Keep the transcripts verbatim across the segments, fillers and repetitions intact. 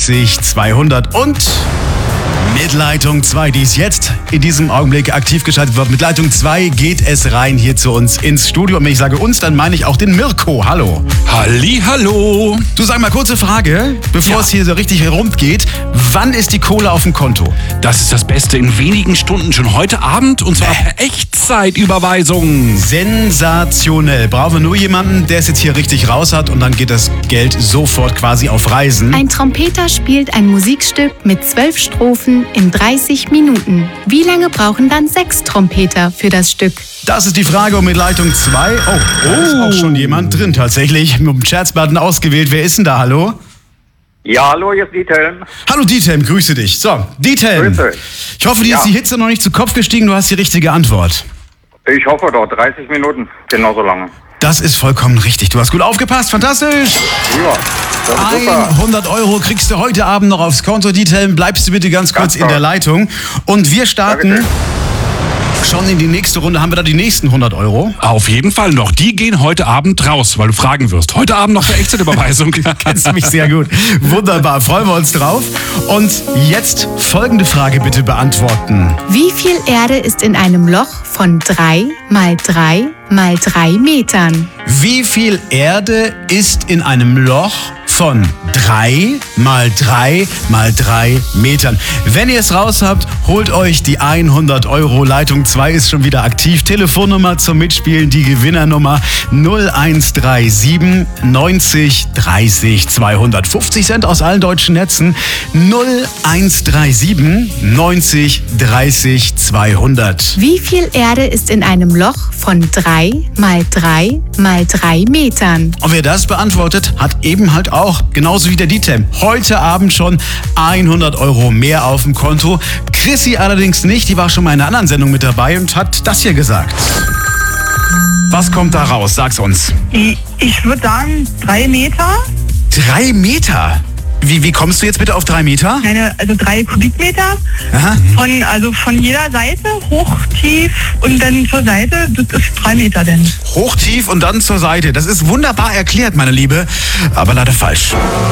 dreißig zweihundert und mit Leitung zwei, die ist jetzt in diesem Augenblick aktiv geschaltet wird. Mit Leitung zwei geht es rein hier zu uns ins Studio. Und wenn ich sage uns, dann meine ich auch den Mirko. Hallo. Halli, hallo. Du, sag mal, kurze Frage, bevor Ja. es hier so richtig rund geht. Wann ist die Kohle auf dem Konto? Das ist das Beste in wenigen Stunden, schon heute Abend, und zwar per Echtzeitüberweisung. Sensationell. Brauchen wir nur jemanden, der es jetzt hier richtig raus hat und dann geht das Geld sofort quasi auf Reisen. Ein Trompeter spielt ein Musikstück mit zwölf Strophen in dreißig Minuten. Wie lange brauchen dann sechs Trompeter für das Stück? Das ist die Frage und mit Leitung zwei. Oh, da ist auch schon jemand drin tatsächlich. Mit dem Scherzbutton ausgewählt. Wer ist denn da? Hallo? Ja, hallo, hier ist Diethelm. Hallo Diethelm, grüße dich. So, Diethelm. Grüße. Ich hoffe, dir Ja. ist die Hitze noch nicht zu Kopf gestiegen. Du hast die richtige Antwort. Ich hoffe doch, dreißig Minuten, genauso lange. Das ist vollkommen richtig. Du hast gut aufgepasst. Fantastisch. Ja, das ist super. hundert Euro kriegst du heute Abend noch aufs Konto, Diethelm. Bleibst du bitte ganz kurz Ganz in der toll. Leitung. Und wir starten Dankeschön. schon in die nächste Runde. Haben wir da die nächsten hundert Euro? Auf jeden Fall noch. Die gehen heute Abend raus, weil du fragen wirst. Heute Abend noch per Echtzeitüberweisung. Kennst du mich sehr gut. Wunderbar, freuen wir uns drauf. Und jetzt folgende Frage bitte beantworten. Wie viel Erde ist in einem Loch von drei mal drei mal drei Metern? Wie viel Erde ist in einem Loch von drei mal drei mal drei Metern? Wenn ihr es raus habt, holt euch die hundert Euro. Leitung zwei ist schon wieder aktiv. Telefonnummer zum Mitspielen, die Gewinnernummer null eins drei sieben neunzig dreißig zweihundertfünfzig Cent aus allen deutschen Netzen. null eins drei sieben neunzig dreißig zweihundert. Wie viel Erde ist in einem Loch von drei mal drei mal drei Metern? Und wer das beantwortet, hat eben halt auch, genauso wie der Diethelm, heute Abend schon hundert Euro mehr auf dem Konto. Chrissy allerdings nicht, die war schon mal in einer anderen Sendung mit dabei und hat das hier gesagt. Was kommt da raus? Sag's uns. Ich, ich würde sagen, drei Meter. Drei Meter? Wie, wie kommst du jetzt bitte auf drei Meter? Keine, also drei Kubikmeter. Aha. Von, also von jeder Seite, hoch, tief und dann zur Seite. Das ist drei Meter denn. Hoch, tief und dann zur Seite. Das ist wunderbar erklärt, meine Liebe, aber leider falsch.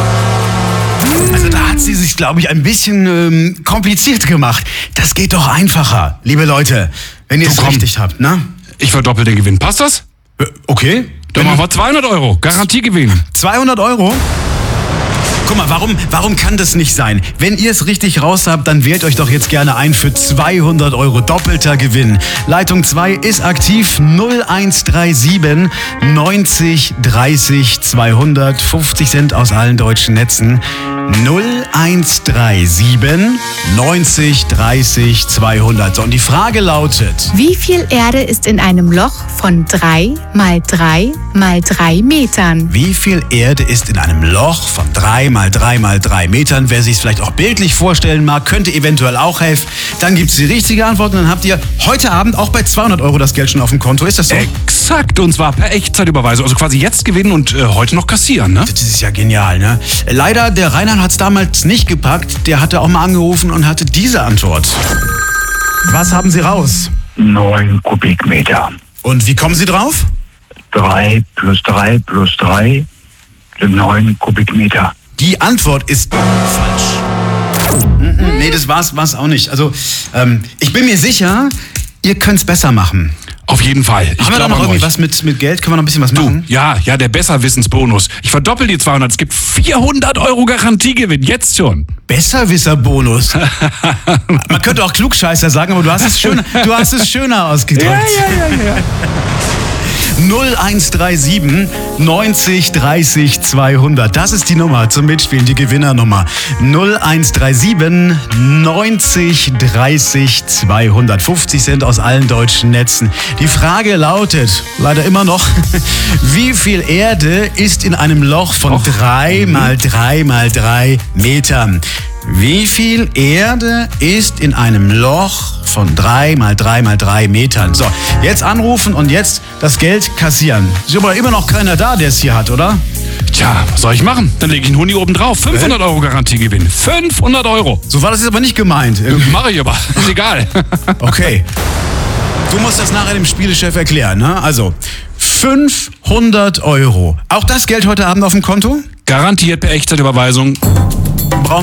Also da hat sie sich, glaube ich, ein bisschen ähm, kompliziert gemacht. Das geht doch einfacher, liebe Leute, wenn ihr Du, es komm. richtig habt, ne? Ich verdoppel den Gewinn. Passt das? Äh, Okay. Dann machen wir zweihundert Euro. Garantiegewinn. zweihundert Euro? Guck mal, warum, warum kann das nicht sein? Wenn ihr es richtig raus habt, dann wählt euch doch jetzt gerne ein für zweihundert Euro. Doppelter Gewinn. Leitung zwei ist aktiv. null eins drei sieben neunzig dreißig zweihundertfünfzig Cent aus allen deutschen Netzen. null eins drei sieben neunzig dreißig zweihundert. So, und die Frage lautet: Wie viel Erde ist in einem Loch von drei mal drei mal drei Metern? Wie viel Erde ist in einem Loch von drei mal drei mal drei Metern? Wer sich es vielleicht auch bildlich vorstellen mag, könnte eventuell auch helfen. Dann gibt es die richtige Antwort und dann habt ihr heute Abend auch bei zweihundert Euro das Geld schon auf dem Konto. Ist das so? Exakt. Und zwar per Echtzeitüberweisung. Also quasi jetzt gewinnen und äh, heute noch kassieren, ne? Das ist ja genial, ne? Leider, der Reinhard hat es damals nicht gepackt. Der hatte auch mal angerufen und hatte diese Antwort. Was haben Sie raus? neun Kubikmeter. Und wie kommen Sie drauf? drei plus drei plus drei sind neun Kubikmeter. Die Antwort ist falsch. Mhm, nee, das war's, war's auch nicht. Also, ähm, ich bin mir sicher, ihr könnt's besser machen. Auf jeden Fall. Ich Haben wir da glaub noch an irgendwie euch. was mit, mit Geld? Können wir noch ein bisschen was Du, machen? ja, ja, der Besserwissensbonus. Ich verdoppel die zweihundert. Es gibt vierhundert Euro Garantiegewinn. Jetzt schon. Besserwisser-Bonus. Man könnte auch Klugscheißer sagen, aber du hast es schöner, du hast es schöner ausgedrückt. ja, ja. null eins drei sieben neunzig dreißig zweihundert. Das ist die Nummer zum Mitspielen, die Gewinnernummer. null eins drei sieben neunzig dreißig zweihundertfünfzig Cent aus allen deutschen Netzen. Die Frage lautet, leider immer noch, wie viel Erde ist in einem Loch von drei mal drei mal drei Metern? Wie viel Erde ist in einem Loch von drei mal drei mal drei Metern? So, jetzt anrufen und jetzt das Geld kassieren. Ist aber immer noch keiner da, der es hier hat, oder? Tja, was soll ich machen? Dann lege ich einen Huni oben drauf. fünfhundert Euro Garantiegewinn. fünfhundert Euro. So war das jetzt aber nicht gemeint. Mache ich aber. Ist egal. Okay. Du musst das nachher dem Spielechef erklären, ne? Also, fünfhundert Euro. Auch das Geld heute Abend auf dem Konto? Garantiert per Echtzeitüberweisung. Brauchen